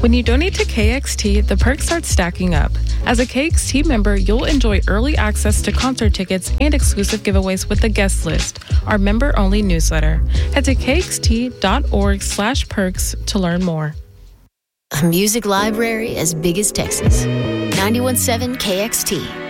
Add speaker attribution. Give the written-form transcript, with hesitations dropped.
Speaker 1: When you donate to KXT, the perks start stacking up. As a KXT member, you'll enjoy early access to concert tickets and exclusive giveaways with the guest list, our member-only newsletter. Head to kxt.org/perks to learn more.
Speaker 2: A music library as big as Texas. 91.7 KXT.